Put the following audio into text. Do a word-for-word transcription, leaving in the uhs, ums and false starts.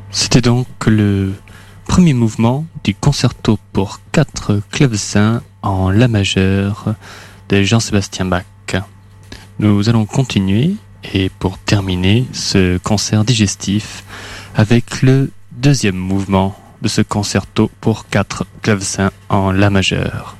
C'était donc le premier mouvement du concerto pour quatre clavecins en la majeur de Jean-Sébastien Bach. Nous allons continuer et pour terminer ce concert digestif avec le deuxième mouvement de ce concerto pour quatre clavecins en la majeur.